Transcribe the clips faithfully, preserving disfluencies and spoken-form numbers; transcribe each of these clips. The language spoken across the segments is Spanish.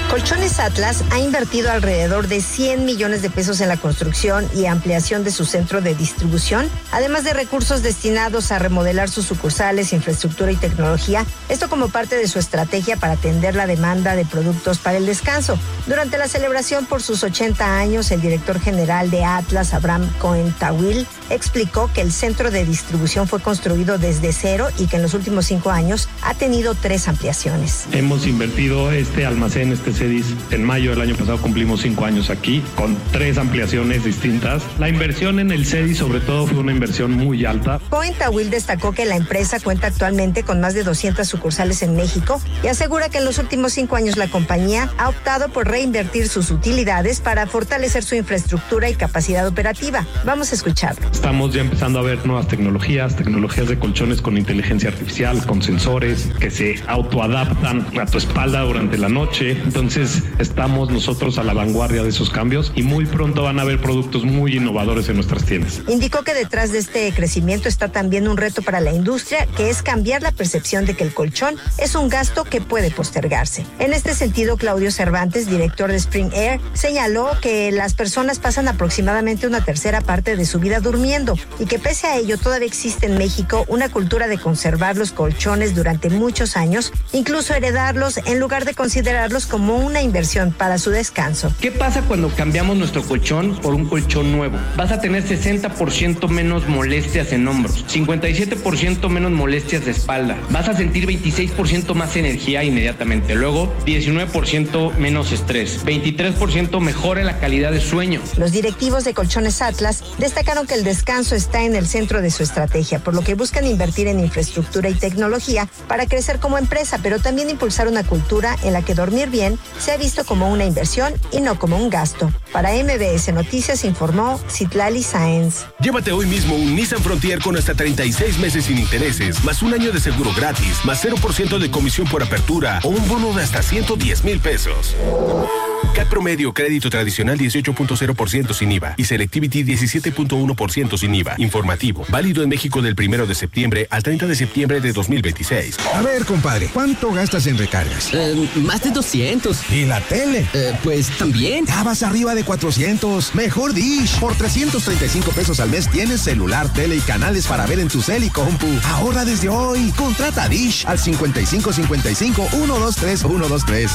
Colchones Atlas ha invertido alrededor de cien millones de pesos en la construcción y ampliación de su centro de distribución, además de recursos destinados a remodelar sus sucursales, infraestructura y tecnología, esto como parte de su estrategia para atender la demanda de productos para el descanso. Durante la celebración por sus ochenta años, el director general de Atlas, Abraham Cohen-Tawil, explicó que el centro de distribución fue construido desde cero y que en los últimos cinco años ha tenido tres ampliaciones. Hemos invertido este almacén, este CEDIS, en mayo del año pasado cumplimos cinco años aquí, con tres ampliaciones distintas. La inversión en el CEDIS sobre todo fue una inversión muy alta. Cohen-Tawil destacó que la empresa cuenta actualmente con más de doscientas sucursales en México y asegura que en los últimos cinco años la compañía ha optado por reinvertir sus utilidades para fortalecer su infraestructura y capacidad operativa. Vamos a escucharlo. Estamos ya empezando a ver nuevas tecnologías, tecnologías de colchones con inteligencia artificial, con sensores que se autoadaptan a tu espalda durante la noche. Entonces estamos nosotros a la vanguardia de esos cambios y muy pronto van a haber productos muy innovadores en nuestras tiendas. Indicó que detrás de este crecimiento está también un reto para la industria, que es cambiar la percepción de que el colchón es un gasto que puede postergarse. En este sentido, Claudio Cervantes, director de Spring Air, señaló que las personas pasan aproximadamente una tercera parte de su vida durmiendo y que pese a ello todavía existe en México una cultura de conservar los colchones durante muchos años, incluso heredarlos en lugar de considerarlos como una inversión para su descanso. ¿Qué pasa cuando cambiamos nuestro colchón por un colchón nuevo? Vas a tener sesenta por ciento menos molestias en hombros, cincuenta y siete por ciento menos molestias de espalda. Vas a sentir veintiséis por ciento más energía inmediatamente. Luego, diecinueve por ciento menos estrés. veintitrés por ciento mejora la calidad de sueño. Los directivos de Colchones Atlas destacaron que el descanso está en el centro de su estrategia, por lo que buscan invertir en infraestructura y tecnología para crecer como empresa, pero también impulsar una cultura en la que dormir bien se ha visto como una inversión y no como un gasto. Para M B S Noticias informó Citlali Sáenz. Llévate hoy mismo un Nissan Frontier con hasta treinta y seis meses sin intereses, más un año de seguro gratis, más cero por ciento de comisión por apertura o un bono de hasta ciento diez mil pesos. C A T promedio, crédito tradicional dieciocho punto cero por ciento sin I V A y Selectivity diecisiete punto uno por ciento sin I V A. Informativo, válido en México del primero de septiembre al treinta de septiembre de dos mil veintiséis. A ver, compadre, ¿cuánto gastas en recargas? Eh, más de doscientos. ¿Y la tele? Eh, pues también. Ya vas arriba de cuatrocientos. Mejor Dish. Por trescientos treinta y cinco pesos al mes tienes celular, tele y canales para ver en tu cel y compu. Ahorra desde hoy. Contrata Dish al cincuenta y cinco cincuenta y cinco, ciento veintitrés, ciento veintitrés.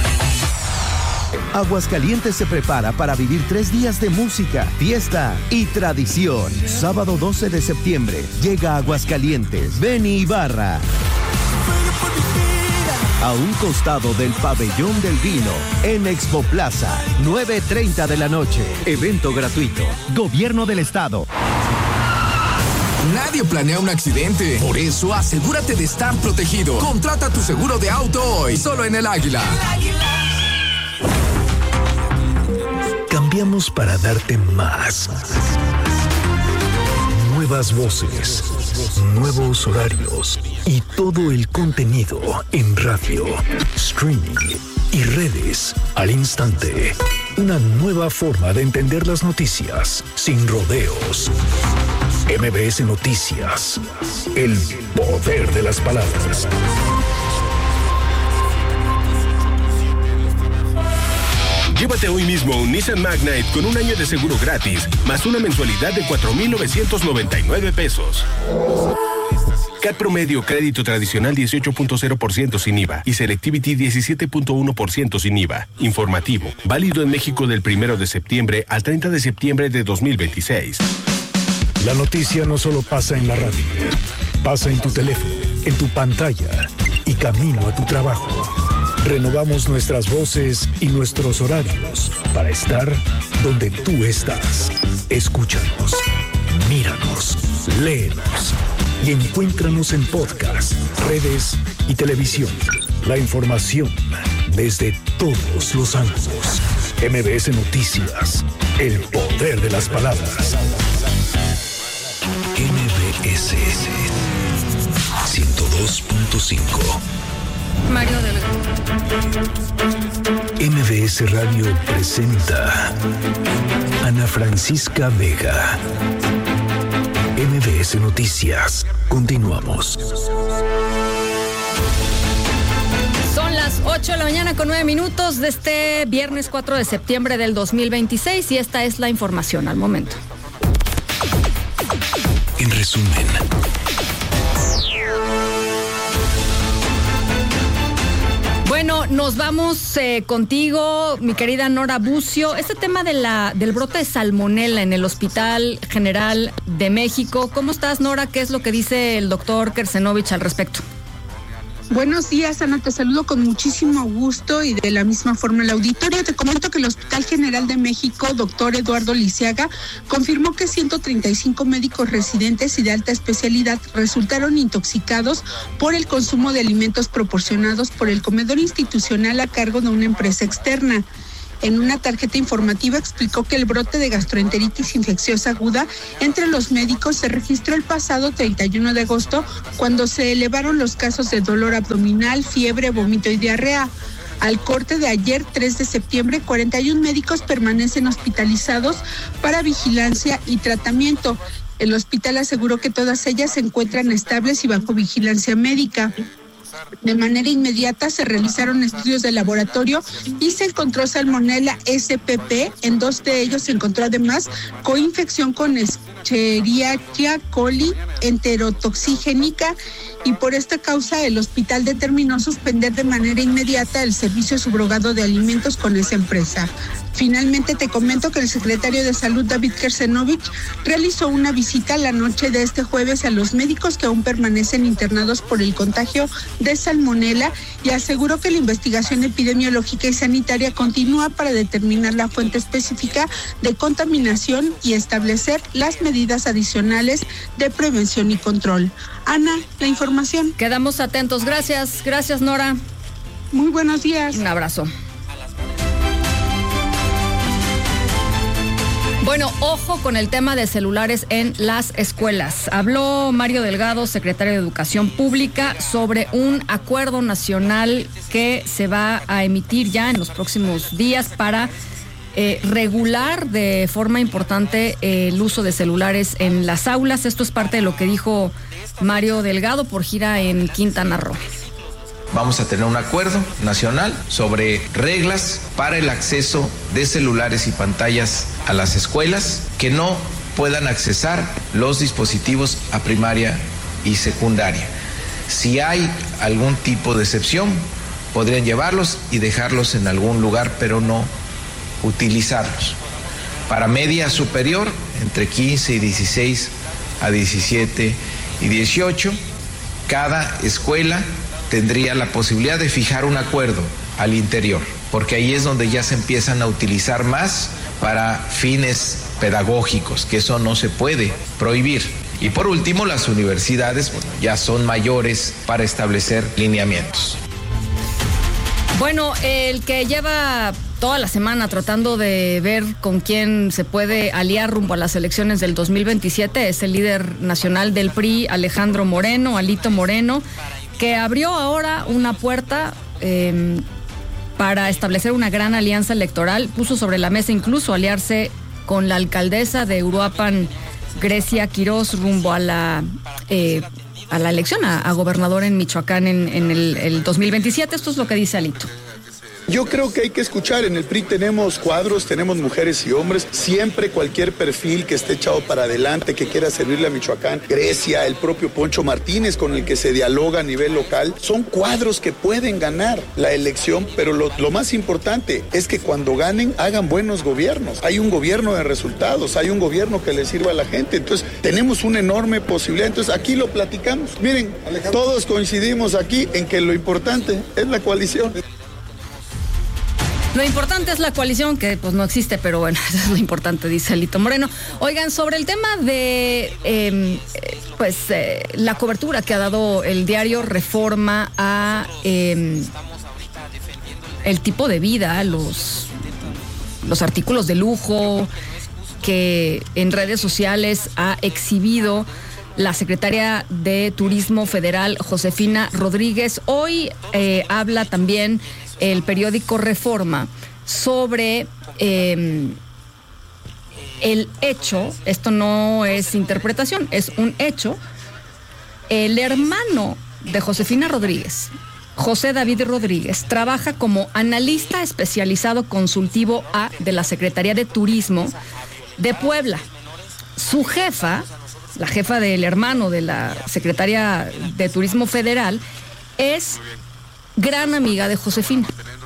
Aguascalientes se prepara para vivir tres días de música, fiesta y tradición. Sábado doce de septiembre llega a Aguascalientes Benny Ibarra. A un costado del Pabellón del Vino, en Expo Plaza, nueve treinta de la noche. Evento gratuito. Gobierno del Estado. Nadie planea un accidente. Por eso, asegúrate de estar protegido. Contrata tu seguro de auto hoy, solo en El Águila. El Águila. Cambiamos para darte más. Nuevas voces, nuevos horarios y todo el contenido en radio, streaming y redes al instante. Una nueva forma de entender las noticias sin rodeos. M B S Noticias, el poder de las palabras. Llévate hoy mismo un Nissan Magnite con un año de seguro gratis, más una mensualidad de cuatro mil novecientos noventa y nueve pesos. C A T promedio, crédito tradicional dieciocho punto cero por ciento sin I V A y Selectivity diecisiete punto uno por ciento sin I V A. Informativo, válido en México del primero de septiembre al treinta de septiembre de dos mil veintiséis. La noticia no solo pasa en la radio, pasa en tu teléfono, en tu pantalla y camino a tu trabajo. Renovamos nuestras voces y nuestros horarios para estar donde tú estás. Escúchanos, míranos, léenos y encuéntranos en podcast, redes y televisión. La información desde todos los ángulos. M B S Noticias, el poder de las palabras. M B S ciento dos punto cinco. Mario Delgado. M B S Radio presenta Ana Francisca Vega. M B S Noticias. Continuamos. Son las ocho de la mañana con nueve minutos de este viernes cuatro de septiembre del dos mil veintiséis y esta es la información al momento. En resumen. Bueno, nos vamos eh, contigo, mi querida Nora Bucio. Este tema de la del brote de salmonela en el Hospital General de México. ¿Cómo estás, Nora? ¿Qué es lo que dice el doctor Kersenovich al respecto? Buenos días, Ana, te saludo con muchísimo gusto y de la misma forma el auditorio. Te comento que el Hospital General de México, doctor Eduardo Lisiaga, confirmó que ciento treinta y cinco médicos residentes y de alta especialidad resultaron intoxicados por el consumo de alimentos proporcionados por el comedor institucional a cargo de una empresa externa. En una tarjeta informativa explicó que el brote de gastroenteritis infecciosa aguda entre los médicos se registró el pasado treinta y uno de agosto, cuando se elevaron los casos de dolor abdominal, fiebre, vómito y diarrea. Al corte de ayer, tres de septiembre, cuarenta y uno médicos permanecen hospitalizados para vigilancia y tratamiento. El hospital aseguró que todas ellas se encuentran estables y bajo vigilancia médica. De manera inmediata se realizaron estudios de laboratorio y se encontró salmonella S P P. En dos de ellos se encontró además coinfección con Escherichia coli enterotoxigénica, y por esta causa el hospital determinó suspender de manera inmediata el servicio subrogado de alimentos con esa empresa. Finalmente te comento que el secretario de Salud, David Kersenovich, realizó una visita la noche de este jueves a los médicos que aún permanecen internados por el contagio de salmonela y aseguró que la investigación epidemiológica y sanitaria continúa para determinar la fuente específica de contaminación y establecer las medidas adicionales de prevención y control. Ana, la información. Quedamos atentos. Gracias, gracias, Nora. Muy buenos días. Un abrazo. Bueno, ojo con el tema de celulares en las escuelas. Habló Mario Delgado, secretario de Educación Pública, sobre un acuerdo nacional que se va a emitir ya en los próximos días para eh, regular de forma importante eh, el uso de celulares en las aulas. Esto es parte de lo que dijo Mario Delgado por gira en Quintana Roo. Vamos a tener un acuerdo nacional sobre reglas para el acceso de celulares y pantallas a las escuelas que no puedan accesar los dispositivos a primaria y secundaria. Si hay algún tipo de excepción, podrían llevarlos y dejarlos en algún lugar, pero no utilizarlos. Para media superior, entre quince y dieciséis a diecisiete y dieciocho, cada escuela tendría la posibilidad de fijar un acuerdo al interior, porque ahí es donde ya se empiezan a utilizar más para fines pedagógicos, que eso no se puede prohibir. Y por último, las universidades, bueno, ya son mayores para establecer lineamientos. Bueno, el que lleva toda la semana tratando de ver con quién se puede aliar rumbo a las elecciones del dos mil veintisiete es el líder nacional del P R I, Alejandro Moreno, Alito Moreno, que abrió ahora una puerta eh, para establecer una gran alianza electoral. Puso sobre la mesa incluso aliarse con la alcaldesa de Uruapan, Grecia Quirós, rumbo a la eh, a la elección a, a gobernador en Michoacán en, en el, el dos mil veintisiete. Esto es lo que dice Alito. Yo creo que hay que escuchar. En el P R I tenemos cuadros, tenemos mujeres y hombres. Siempre cualquier perfil que esté echado para adelante, que quiera servirle a Michoacán, Grecia, el propio Poncho Martínez, con el que se dialoga a nivel local, son cuadros que pueden ganar la elección, pero lo, lo más importante es que cuando ganen hagan buenos gobiernos. Hay un gobierno de resultados, hay un gobierno que le sirva a la gente. Entonces tenemos una enorme posibilidad. Entonces aquí lo platicamos. Miren, todos coincidimos aquí en que lo importante es la coalición. Lo importante es la coalición, que pues no existe, pero bueno, eso es lo importante, dice Alito Moreno. Oigan, sobre el tema de eh, pues eh, la cobertura que ha dado el diario Reforma a eh, el tipo de vida, los, los artículos de lujo que en redes sociales ha exhibido la secretaria de Turismo Federal, Josefina Rodríguez. Hoy eh, habla también el periódico Reforma sobre eh, el hecho, esto no es interpretación, es un hecho. El hermano de Josefina Rodríguez, José David Rodríguez trabaja como analista especializado consultivo A de la Secretaría de Turismo de Puebla. Su jefa, la jefa del hermano de la secretaria de Turismo Federal, es gran amiga de Josefina.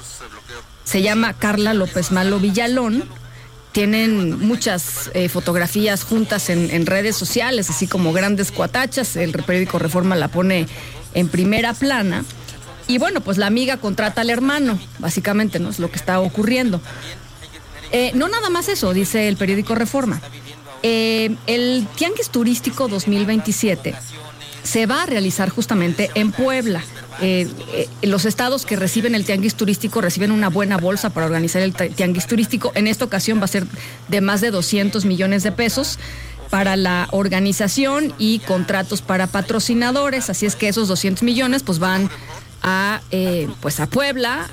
Se llama Carla López Malo Villalón. Tienen muchas eh, fotografías juntas en, en redes sociales, así como grandes cuatachas. El periódico Reforma la pone en primera plana. Y bueno, pues la amiga contrata al hermano, básicamente, ¿no? Es lo que está ocurriendo. Eh, no nada más eso, dice el periódico Reforma. Eh, el Tianguis Turístico dos mil veintisiete se va a realizar justamente en Puebla. Eh, eh, los estados que reciben el Tianguis Turístico reciben una buena bolsa para organizar el Tianguis Turístico. En esta ocasión va a ser de más de doscientos millones de pesos para la organización y contratos para patrocinadores. Así es que esos doscientos millones pues van a, eh, pues a Puebla.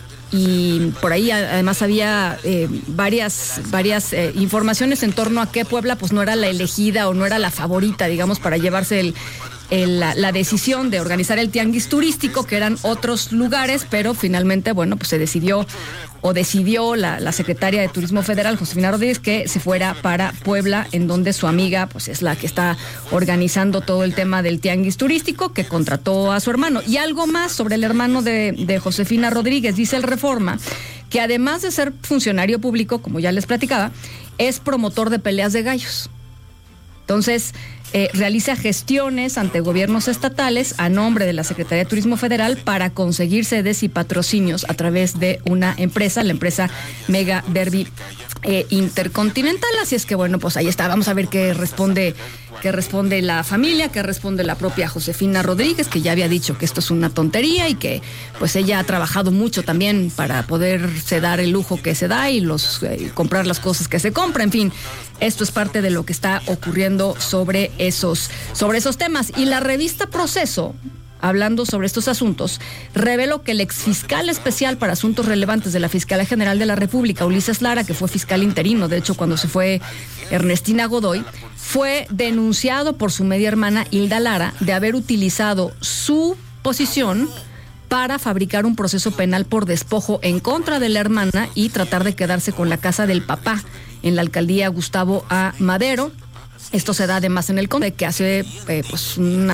Y por ahí además había eh, varias varias eh, informaciones en torno a que Puebla pues no era la elegida o no era la favorita, digamos, para llevarse el, el, la, la decisión de organizar el Tianguis Turístico, que eran otros lugares, pero finalmente, bueno, pues se decidió o decidió la, la secretaria de Turismo Federal, Josefina Rodríguez, que se fuera para Puebla, en donde su amiga pues es la que está organizando todo el tema del Tianguis Turístico, que contrató a su hermano. Y algo más sobre el hermano de, de Josefina Rodríguez, dice el Reforma, que además de ser funcionario público, como ya les platicaba, es promotor de peleas de gallos. Entonces, eh, realiza gestiones ante gobiernos estatales a nombre de la Secretaría de Turismo Federal para conseguir sedes y patrocinios a través de una empresa, la empresa Mega Derby eh, Intercontinental. Así es que bueno, pues ahí está. Vamos a ver qué responde, qué responde la familia, qué responde la propia Josefina Rodríguez, que ya había dicho que esto es una tontería y que pues ella ha trabajado mucho también para poderse dar el lujo que se da y los eh, comprar las cosas que se compra. En fin, esto es parte de lo que está ocurriendo sobre esos, sobre esos temas. Y la revista Proceso, hablando sobre estos asuntos, reveló que el exfiscal especial para asuntos relevantes de la Fiscalía General de la República, Ulises Lara, que fue fiscal interino, de hecho, cuando se fue Ernestina Godoy, fue denunciado por su media hermana Hilda Lara de haber utilizado su posición para fabricar un proceso penal por despojo en contra de la hermana y tratar de quedarse con la casa del papá en la alcaldía Gustavo A. Madero. Esto se da además en el Conde, que hace eh, pues una...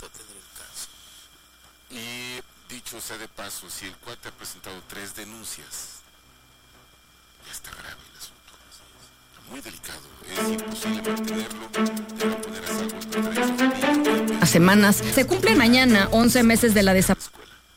Y dicho sea de paso, si el cuate ha presentado tres denuncias, ya está grave el asunto. Está muy delicado, es imposible mantenerlo, debe poner a salvo el derecho. A semanas. Se cumplen mañana once meses de la desaparición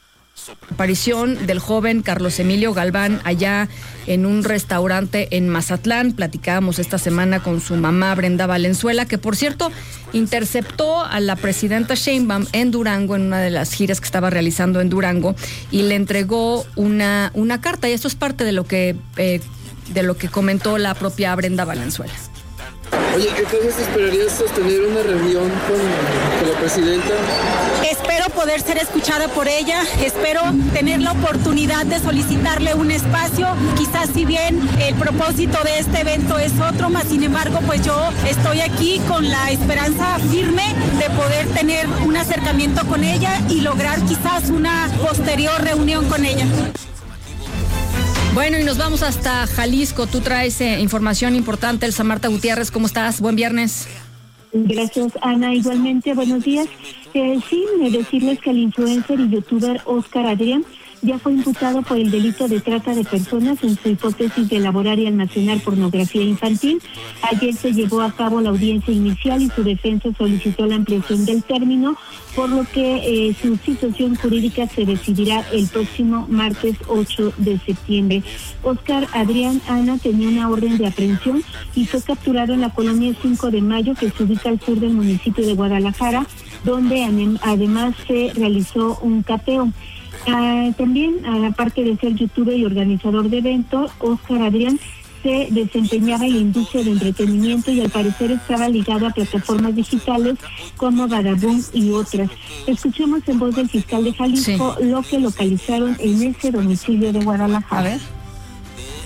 del joven Carlos Emilio Galván allá en un restaurante en Mazatlán. Platicábamos esta semana con su mamá Brenda Valenzuela, que por cierto interceptó a la presidenta Sheinbaum en Durango, en una de las giras que estaba realizando en Durango, y le entregó una, una carta, y esto es parte de lo que eh, de lo que comentó la propia Brenda Valenzuela. Oye, entonces esperarías sostener una reunión con, con la presidenta. Espero poder ser escuchada por ella, espero tener la oportunidad de solicitarle un espacio, quizás si bien el propósito de este evento es otro, más sin embargo pues yo estoy aquí con la esperanza firme de poder tener un acercamiento con ella y lograr quizás una posterior reunión con ella. Bueno, y nos vamos hasta Jalisco. Tú traes eh, información importante. Elsa Marta Gutiérrez, ¿cómo estás? Buen viernes. Gracias, Ana. Igualmente, buenos días. Eh, sí, decirles que el influencer y youtuber Oscar Adrián ya fue imputado por el delito de trata de personas en su hipótesis de elaborar y almacenar pornografía infantil. Ayer se llevó a cabo la audiencia inicial y su defensa solicitó la ampliación del término, por lo que eh, su situación jurídica se decidirá el próximo martes ocho de septiembre. Oscar Adrián Ana tenía una orden de aprehensión y fue capturado en la colonia cinco de mayo, que se ubica al sur del municipio de Guadalajara, donde además se realizó un cateo. Uh, también, aparte de ser youtuber y organizador de eventos, Oscar Adrián se desempeñaba en la industria de entretenimiento y al parecer estaba ligado a plataformas digitales como Badaboom y otras. Escuchemos en voz del fiscal de Jalisco sí. lo que localizaron en ese domicilio de Guadalajara. A ver.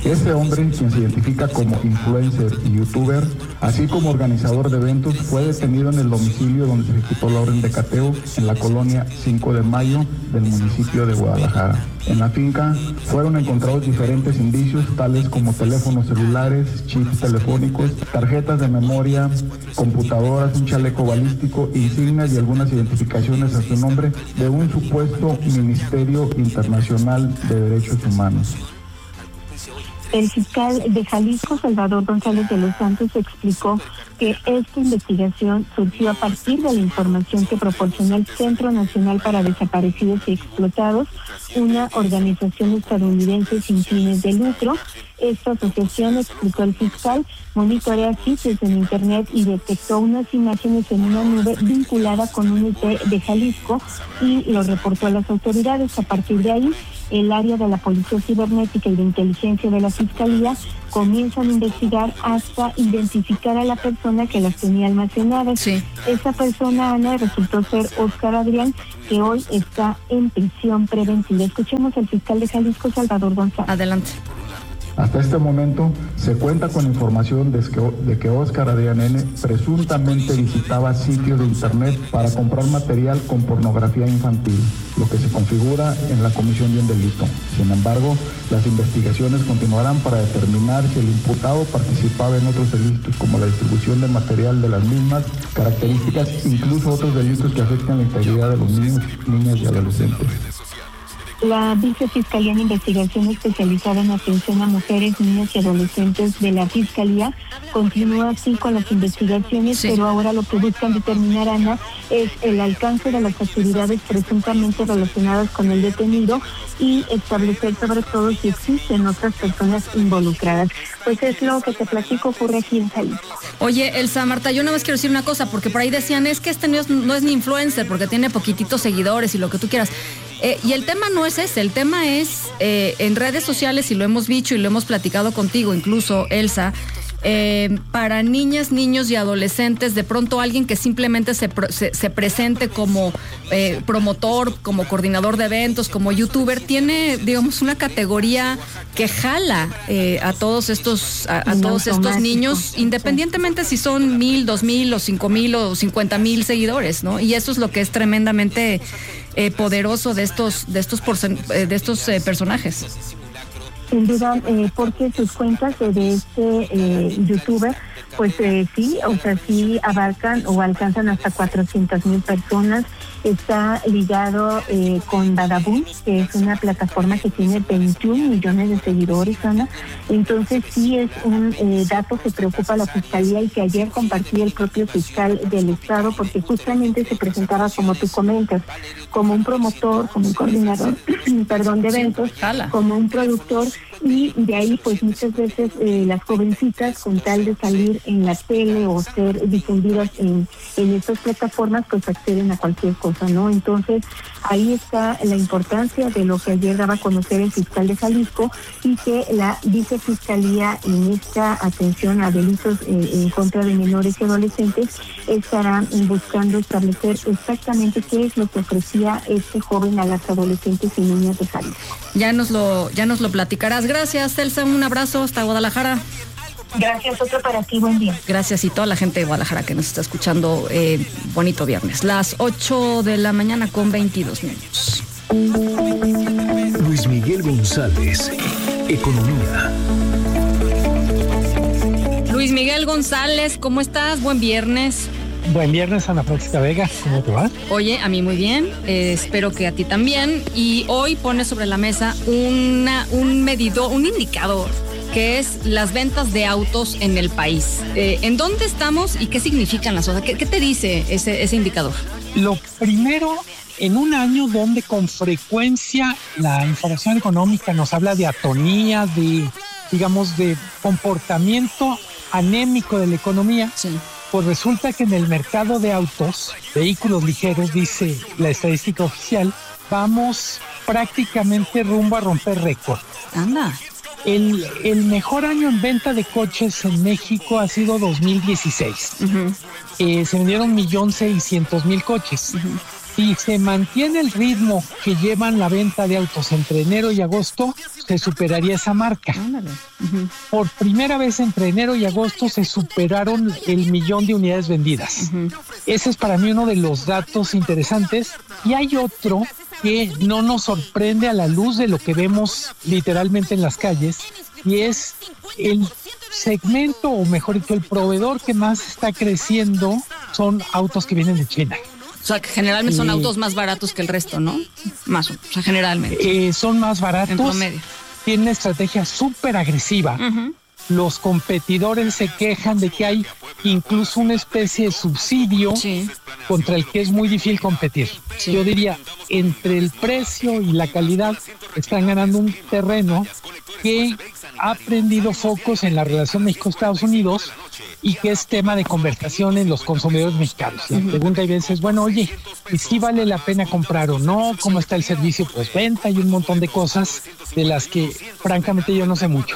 Este hombre, quien se identifica como influencer y youtuber, así como organizador de eventos, fue detenido en el domicilio donde se ejecutó la orden de cateo en la colonia cinco de mayo del municipio de Guadalajara. En la finca fueron encontrados diferentes indicios, tales como teléfonos celulares, chips telefónicos, tarjetas de memoria, computadoras, un chaleco balístico, insignias y algunas identificaciones a su nombre de un supuesto Ministerio Internacional de Derechos Humanos. El fiscal de Jalisco, Salvador González de los Santos, explicó que esta investigación surgió a partir de la información que proporcionó el Centro Nacional para Desaparecidos y Explotados, una organización estadounidense sin fines de lucro. Esta asociación, explicó el fiscal, monitorea sitios en Internet y detectó unas imágenes en una nube vinculada con un I P de Jalisco y lo reportó a las autoridades. A partir de ahí, el área de la Policía Cibernética y de Inteligencia de la Fiscalía comienzan a investigar hasta identificar a la persona que las tenía almacenadas. Sí. Esa persona, Ana, resultó ser Óscar Adrián, que hoy está en prisión preventiva. Escuchemos al fiscal de Jalisco, Salvador González. Adelante. Hasta este momento se cuenta con información de que, de que Óscar Adrián N. presuntamente visitaba sitios de internet para comprar material con pornografía infantil, lo que se configura en la comisión de un delito. Sin embargo, las investigaciones continuarán para determinar si el imputado participaba en otros delitos como la distribución de material de las mismas características, incluso otros delitos que afectan la integridad de los niños, niñas y adolescentes. La Vicefiscalía de Investigación Especializada en Atención a Mujeres, Niñas y Adolescentes de la Fiscalía continúa así con las investigaciones, sí. Pero ahora lo que buscan determinar, Ana, es el alcance de las actividades presuntamente relacionadas con el detenido y establecer sobre todo si existen otras personas involucradas. Pues es lo que te platico, ocurre aquí en Jalisco. Oye, Elsa, Marta, yo nada más quiero decir una cosa, porque por ahí decían, es que este no es, no es ni influencer, porque tiene poquititos seguidores y lo que tú quieras. Eh, y el tema no es ese, el tema es eh, en redes sociales, y lo hemos dicho y lo hemos platicado contigo, incluso, Elsa, eh, para niñas, niños y adolescentes, de pronto alguien que simplemente se, se, se presente como eh, promotor, como coordinador de eventos, como youtuber, tiene, digamos, una categoría que jala eh, a todos estos, a, a todos estos niños, independientemente si son mil, dos mil o cinco mil o cincuenta mil seguidores, ¿no? Y eso es lo que es tremendamente eh, poderoso de estos, de estos, porcent- eh, de estos eh, personajes. Sin duda, eh, porque sus cuentas eh, de este eh, youtuber, pues eh, sí, o sea, sí abarcan o alcanzan hasta cuatrocientas mil personas. Está ligado eh, con Badabun, que es una plataforma que tiene veintiún millones de seguidores, Ana. Entonces sí es un eh, dato que preocupa a la Fiscalía y que ayer compartía el propio fiscal del Estado, porque justamente se presentaba, como tú comentas, como un promotor, como un coordinador, perdón, de eventos, sí, como un productor, y de ahí pues muchas veces eh, las jovencitas, con tal de salir en la tele o ser difundidas en, en estas plataformas, pues acceden a cualquier cosa, ¿no? Entonces ahí está la importancia de lo que ayer daba a conocer el fiscal de Jalisco, y que la vicefiscalía en esta atención a delitos eh, en contra de menores y adolescentes estarán buscando establecer exactamente qué es lo que ofrecía este joven a las adolescentes y niñas de Jalisco. Ya nos lo, ya nos lo platicarás. Gracias, Elsa, un abrazo hasta Guadalajara. Gracias, otro para ti, buen día. Gracias, y toda la gente de Guadalajara que nos está escuchando, eh, bonito viernes. Las ocho de la mañana con veintidós minutos. Luis Miguel González, Economía. Luis Miguel González, ¿cómo estás? Buen viernes. Buen viernes, Ana Francisca Vega, ¿cómo te va? Oye, a mí muy bien, eh, espero que a ti también. Y hoy pone sobre la mesa una, un medidor, un indicador, que es las ventas de autos en el país. Eh, ¿En dónde estamos y qué significan las cosas? ¿Qué, qué te dice ese, ese indicador? Lo primero, en un año donde con frecuencia la información económica nos habla de atonía, de, digamos, de comportamiento anémico de la economía, sí. Pues resulta que en el mercado de autos, vehículos ligeros, dice la estadística oficial, vamos prácticamente rumbo a romper récord. Anda. El, el mejor año en venta de coches en México ha sido dos mil dieciséis. Uh-huh. Eh, se vendieron un millón seiscientos mil coches. Uh-huh. Si se mantiene el ritmo que llevan la venta de autos entre enero y agosto, se superaría esa marca. Uh-huh. Por primera vez entre enero y agosto se superaron el millón de unidades vendidas. Uh-huh. Ese es para mí uno de los datos interesantes. Y hay otro que no nos sorprende a la luz de lo que vemos literalmente en las calles, y es el segmento, o mejor dicho, el proveedor que más está creciendo son autos que vienen de China. O sea, que generalmente son eh, autos más baratos que el resto, ¿no? Más, o sea, generalmente. Eh, son más baratos. En promedio. Tienen una estrategia súper agresiva. Uh-huh. Los competidores se quejan de que hay incluso una especie de subsidio sí. contra el que es muy difícil competir. Sí. Yo diría, entre el precio y la calidad están ganando un terreno que ha prendido focos en la relación México-Estados Unidos y que es tema de conversación en los consumidores mexicanos. La uh-huh. pregunta a veces es, bueno, oye, ¿y si vale la pena comprar o no? ¿Cómo está el servicio postventa? Y un montón de cosas de las que francamente yo no sé mucho.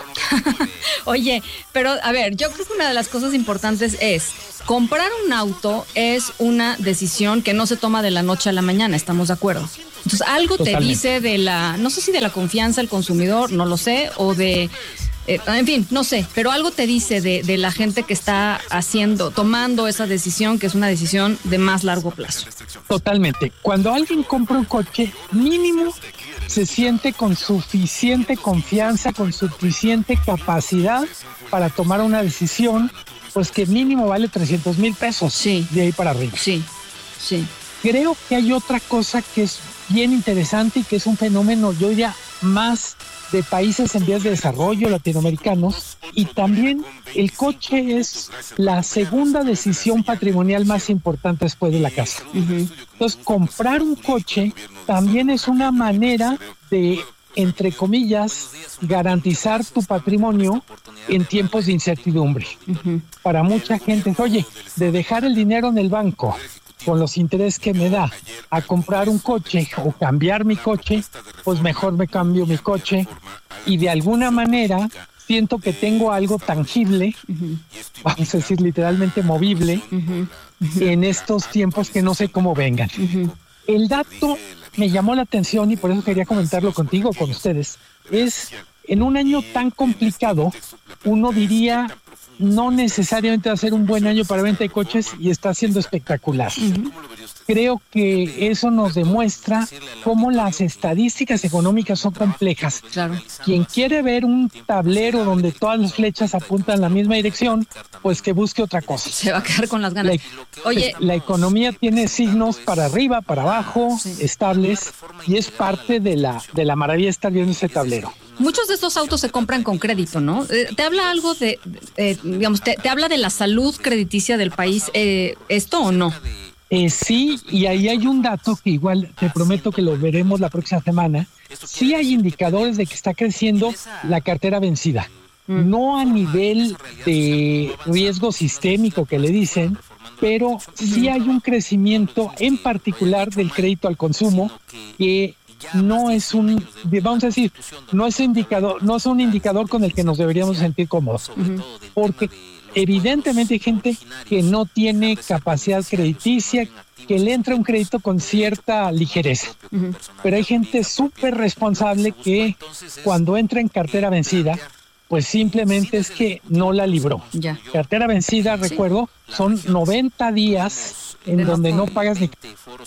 Oye, pero a ver, yo creo que una de las cosas importantes es, comprar un auto es una decisión que no se toma de la noche a la mañana, ¿estamos de acuerdo? Entonces, algo Totalmente. Te dice de la, no sé si de la confianza del consumidor, no lo sé, o de... Eh, en fin, no sé, pero algo te dice de, de la gente que está haciendo, tomando esa decisión, que es una decisión de más largo plazo. Totalmente. Cuando alguien compra un coche, mínimo se siente con suficiente confianza, con suficiente capacidad para tomar una decisión, pues que mínimo vale trescientos mil pesos sí. de ahí para arriba. Sí, sí. Creo que hay otra cosa que es bien interesante y que es un fenómeno, yo diría, más de países en vías de desarrollo, latinoamericanos, y también el coche es la segunda decisión patrimonial más importante después de la casa. Uh-huh. Entonces, comprar un coche también es una manera de, entre comillas, garantizar tu patrimonio en tiempos de incertidumbre. Uh-huh. Para mucha gente, oye, de dejar el dinero en el banco con los intereses que me da a comprar un coche o cambiar mi coche, pues mejor me cambio mi coche y de alguna manera siento que tengo algo tangible, uh-huh. vamos a decir literalmente movible, uh-huh. Uh-huh. en estos tiempos que no sé cómo vengan. Uh-huh. El dato me llamó la atención y por eso quería comentarlo contigo, con ustedes, es en un año tan complicado, uno diría... no necesariamente va a ser un buen año para venta de coches y está siendo espectacular. Uh-huh. Creo que eso nos demuestra cómo las estadísticas económicas son complejas. Claro. Quien quiere ver un tablero donde todas las flechas apuntan en la misma dirección, pues que busque otra cosa. Se va a quedar con las ganas. La, Oye, la economía tiene signos para arriba, para abajo, sí. estables, y es parte de la, de la maravilla de estar viendo ese tablero. Muchos de estos autos se compran con crédito, ¿no? Eh, ¿Te habla algo de, eh, digamos, te, te habla de la salud crediticia del país, eh, esto o no? Eh, sí, y ahí hay un dato que igual te prometo que lo veremos la próxima semana. Sí hay indicadores de que está creciendo la cartera vencida. Mm. No a nivel de riesgo sistémico que le dicen, pero sí hay un crecimiento en particular del crédito al consumo que no es un, vamos a decir, no es indicador, no es un indicador con el que nos deberíamos sentir cómodos, uh-huh. porque evidentemente hay gente que no tiene capacidad crediticia, que le entra un crédito con cierta ligereza, uh-huh. pero hay gente súper responsable que cuando entra en cartera vencida, pues simplemente es que no la libró. Ya. Cartera vencida, recuerdo, son noventa días en donde no pagas ni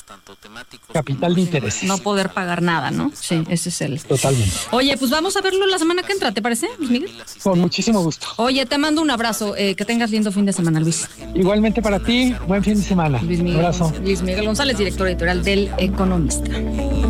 capital de interés. No poder pagar nada, ¿no? Sí, ese es el... Totalmente. Oye, pues vamos a verlo la semana que entra, ¿te parece, Luis Miguel? Con muchísimo gusto. Oye, te mando un abrazo, eh, que tengas lindo fin de semana, Luis. Igualmente para ti, buen fin de semana. Luis Miguel, un abrazo. Luis Miguel González, director editorial del Economista.